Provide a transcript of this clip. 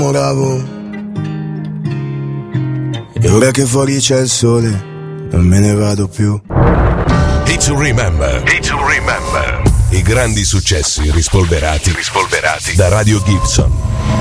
innamoravo. E ora che fuori c'è il sole, non me ne vado più. Hit to Remember. I grandi successi rispolverati da Radio Gibson.